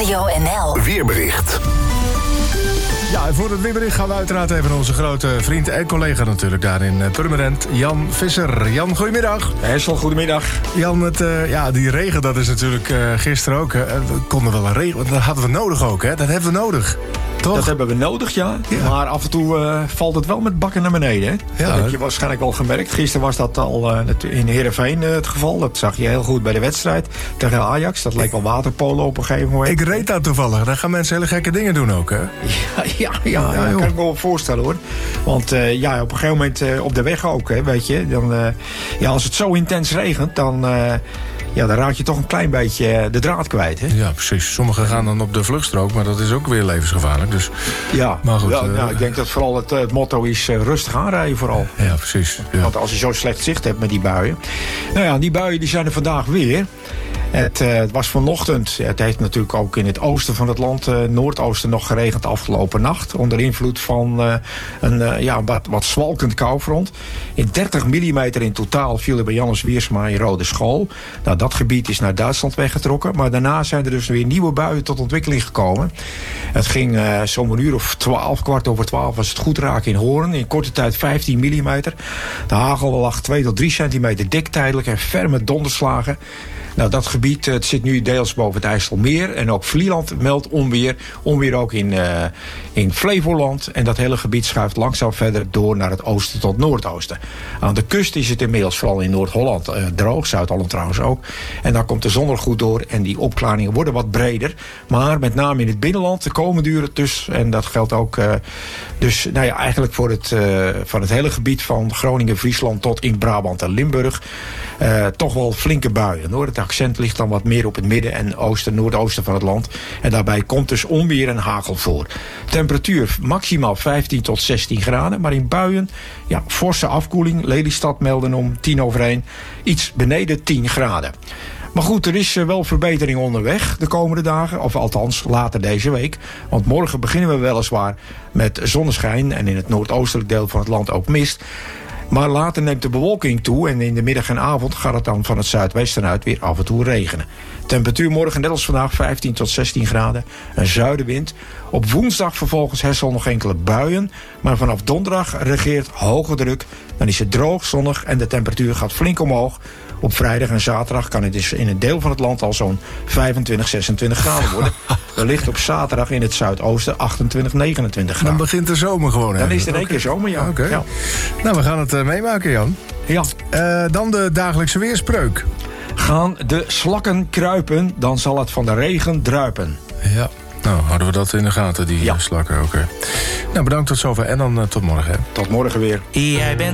Radio NL. Weerbericht. Ja, en voor het weerbericht gaan we uiteraard even onze grote vriend en collega natuurlijk daar in Purmerend, Jan Visser. Jan, goedemiddag. Hessel, goedemiddag. Jan, die regen, dat is natuurlijk gisteren ook. We konden wel een regen, want dat hadden we nodig ook, hè? Dat hebben we nodig. Toch? Dat hebben we nodig, ja. Maar af en toe valt het wel met bakken naar beneden. Hè? Ja, dat heb je waarschijnlijk al gemerkt. Gisteren was dat al in Heerenveen het geval. Dat zag je heel goed bij de wedstrijd tegen Ajax. Dat leek wel waterpolo op een gegeven moment. Ik reed daar toevallig. Daar gaan mensen hele gekke dingen doen ook, hè? Ja, dat kan ik me wel voorstellen, hoor. Want op een gegeven moment op de weg ook, hè, weet je. Dan, als het zo intens regent, dan raak je toch een klein beetje de draad kwijt. Hè? Ja, precies. Sommigen gaan dan op de vluchtstrook, maar dat is ook weer levensgevaarlijk. Dus, ja, maar goed, ik denk dat vooral het motto is rustig aanrijden vooral. Ja, precies. Ja. Want als je zo slecht zicht hebt met die buien. Nou ja, die buien die zijn er vandaag weer. Het was vanochtend, het heeft natuurlijk ook in het oosten van het land, noordoosten, nog geregend de afgelopen nacht. Onder invloed van een wat zwalkend koufront. In 30 mm in totaal viel er bij Jannes Wiersma in Rode School. Nou, dat gebied is naar Duitsland weggetrokken. Maar daarna zijn er dus weer nieuwe buien tot ontwikkeling gekomen. Het ging zo'n uur of 12, kwart over 12 was het goed raken in Hoorn. In korte tijd 15 mm. De hagel lag 2 tot 3 centimeter dik tijdelijk en ferme donderslagen. Nou, dat gebied het zit nu deels boven het IJsselmeer. En ook Vlieland meldt onweer. Onweer ook in Flevoland. En dat hele gebied schuift langzaam verder door naar het oosten tot noordoosten. Aan de kust is het inmiddels vooral in Noord-Holland droog. Zuid-Holland trouwens ook. En daar komt de zon er goed door. En die opklaringen worden wat breder. Maar met name in het binnenland de komende uren dus. En dat geldt ook eigenlijk van het hele gebied van Groningen, Friesland tot in Brabant en Limburg. Toch wel flinke buien, hoor. Het accent ligt dan wat meer op het midden en noordoosten van het land. En daarbij komt dus onweer en hagel voor. Temperatuur maximaal 15 tot 16 graden. Maar in buien, forse afkoeling. Lelystad melden om 1:10 iets beneden 10 graden. Maar goed, er is wel verbetering onderweg de komende dagen. Of althans, later deze week. Want morgen beginnen we weliswaar met zonneschijn. En in het noordoostelijk deel van het land ook mist. Maar later neemt de bewolking toe en in de middag en avond gaat het dan van het zuidwesten uit weer af en toe regenen. Temperatuur morgen net als vandaag 15 tot 16 graden, een zuidenwind. Op woensdag vervolgens Hessel nog enkele buien, maar vanaf donderdag regeert hoge druk. Dan is het droog, zonnig en de temperatuur gaat flink omhoog. Op vrijdag en zaterdag kan het dus in een deel van het land al zo'n 25, 26 graden worden. Wellicht op zaterdag in het zuidoosten 28, 29 graden. Dan begint de zomer gewoon. Dan is het in één keer zomer, ja. Okay. Ja. Nou, we gaan het meemaken, Jan. Ja. Dan de dagelijkse weerspreuk. Gaan de slakken kruipen, dan zal het van de regen druipen. Ja. Nou, houden we dat in de gaten, die slakken. Oké. Nou, bedankt tot zover en dan tot morgen. Hè. Tot morgen weer. Jij bent